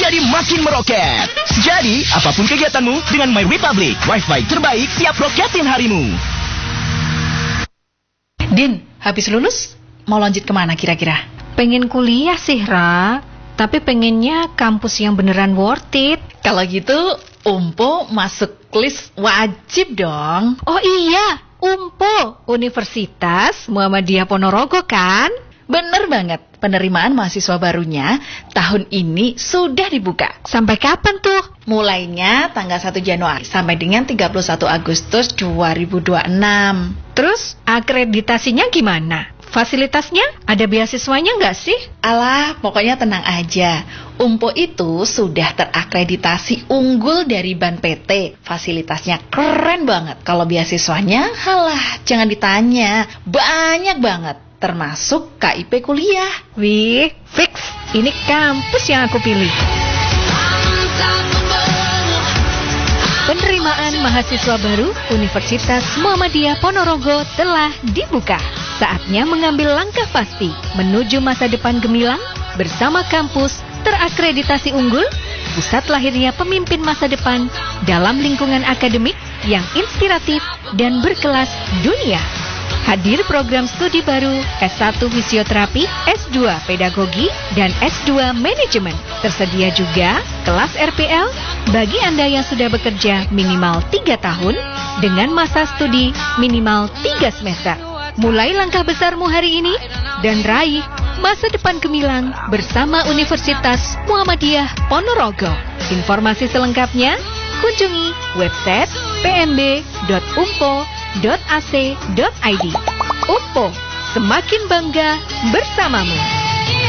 jadi makin meroket. Jadi, apapun kegiatanmu dengan My Republic, Wi-Fi terbaik siap roketin harimu. Din, habis lulus mau lanjut kemana kira-kira? Pengen kuliah sih, Ra. Tapi pengennya kampus yang beneran worth it. Kalau gitu, Umpo masuk list wajib dong. Oh iya, UMPO, Universitas Muhammadiyah Ponorogo kan? Bener banget, penerimaan mahasiswa barunya tahun ini sudah dibuka. Sampai kapan tuh? Mulainya tanggal 1 Januari sampai dengan 31 Agustus 2026. Terus akreditasinya gimana? Fasilitasnya ada beasiswanya nggak sih? Alah, pokoknya tenang aja. UMPO itu sudah terakreditasi unggul dari BAN PT. Fasilitasnya keren banget. Kalau beasiswanya, halah, jangan ditanya. Banyak banget. Termasuk KIP kuliah. Wih, fix. Ini kampus yang aku pilih. Penerimaan mahasiswa baru Universitas Muhammadiyah Ponorogo telah dibuka. Saatnya mengambil langkah pasti menuju masa depan gemilang bersama kampus terakreditasi unggul, pusat lahirnya pemimpin masa depan dalam lingkungan akademik yang inspiratif dan berkelas dunia. Hadir program studi baru S1 Fisioterapi, S2 Pedagogi, dan S2 Manajemen. Tersedia juga kelas RPL bagi Anda yang sudah bekerja minimal 3 tahun dengan masa studi minimal 3 semester. Mulai langkah besarmu hari ini dan raih masa depan gemilang bersama Universitas Muhammadiyah Ponorogo. Informasi selengkapnya kunjungi website pmb.umpo.ac.id. UMPO, semakin bangga bersamamu.